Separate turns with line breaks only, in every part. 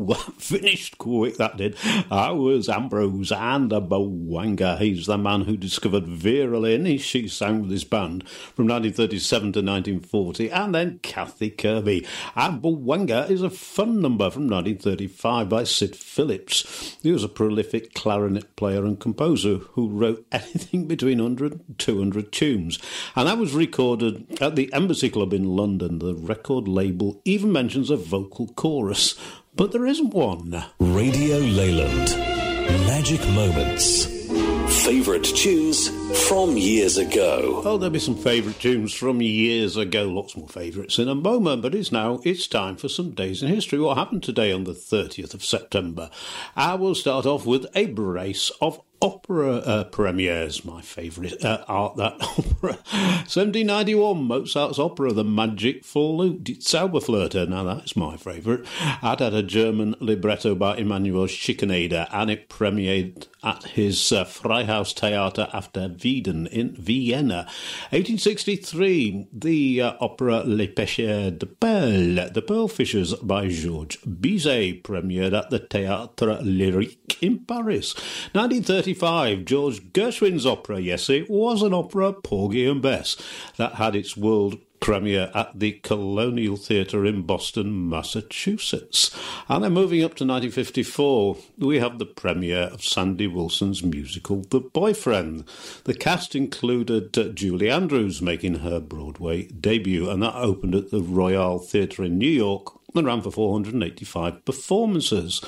Whoa, finished quick, that did. That was Ambrose and Bowanga. He's the man who discovered Vera Lynn. She sang with his band from 1937 to 1940. And then Kathy Kirby. And Bowanga is a fun number from 1935 by Sid Phillips. He was a prolific clarinet player and composer who wrote anything between 100 and 200 tunes. And that was recorded at the Embassy Club in London. The record label even mentions a vocal chorus, but there isn't one.
Radio Leyland. Magic Moments. Favourite tunes from years ago.
Oh, there'll be some favourite tunes from years ago. Lots more favourites in a moment, but it's time for some days in history. What happened today on the 30th of September? I will start off with a brace of opera premieres, my favourite art, that opera. 1791, Mozart's opera, The Magic Flute, Die Zauberflöte. Now, that's my favourite. I'd had a German libretto by Emanuel Schikaneder, and it premiered at his Freihaus Theater after Wieden in Vienna. 1863, the opera Les Pêcheurs de Perles, The Pearl Fishers by Georges Bizet, premiered at the Théâtre Lyrique in Paris. 1935, George Gershwin's opera, yes, it was an opera, Porgy and Bess, that had its world premiere at the Colonial Theatre in Boston, Massachusetts. And then moving up to 1954, we have the premiere of Sandy Wilson's musical The Boyfriend. The cast included Julie Andrews making her Broadway debut, and that opened at the Royal Theatre in New York and ran for 485 performances.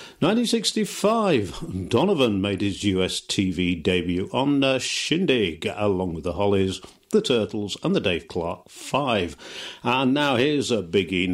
1965, Donovan made his US TV debut on Shindig, along with the Hollies, the Turtles and the Dave Clark 5. And now here's a biggie.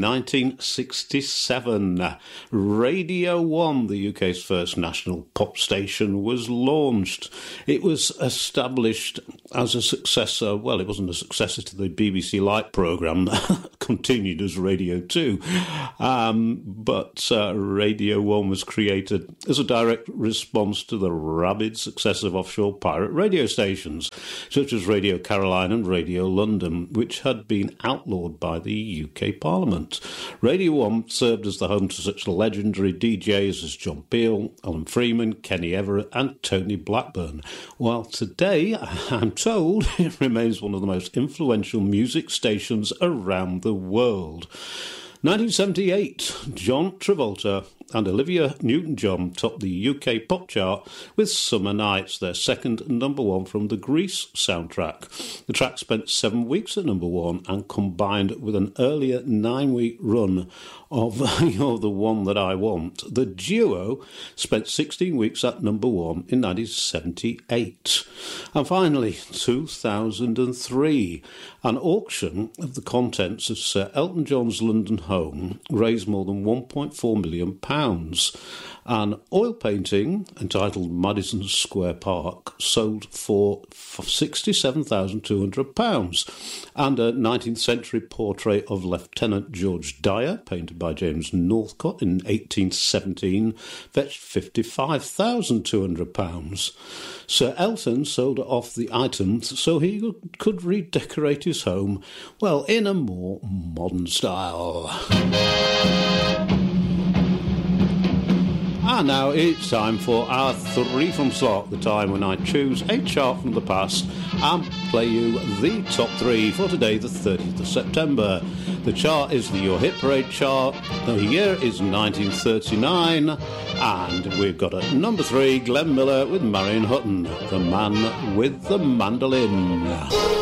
1967, Radio 1, the UK's first national pop station, was launched. It was established as a successor. Well, it wasn't a successor to the BBC Light programme that continued as Radio 2. But Radio 1 was created as a direct response to the rabid success of offshore pirate radio stations, such as Radio Caroline and Radio London, which had been outlawed by the UK Parliament. Radio 1 served as the home to such legendary DJs as John Peel, Alan Freeman, Kenny Everett and Tony Blackburn, while today, I'm told, it remains one of the most influential music stations around the world. 1978, John Travolta and Olivia Newton-John topped the UK pop chart with Summer Nights, their second number one from the Grease soundtrack. The track spent 7 weeks at number one and combined with an earlier 9-week run of You're the One That I Want. The duo spent 16 weeks at number one in 1978. And finally, 2003, an auction of the contents of Sir Elton John's London home raised more than £1.4 million. An oil painting entitled Madison Square Park sold for £67,200, and a 19th century portrait of Lieutenant George Dyer, painted by James Northcott in 1817, fetched £55,200. Sir Elton sold off the items so he could redecorate his home, well, in a more modern style. And now it's time for our 3 from slot, the time when I choose a chart from the past and play you the top 3 for today, the 30th of September. The chart is the Your Hit Parade chart. The year is 1939, and we've got at number 3, Glenn Miller with Marion Hutton, The Man with the Mandolin.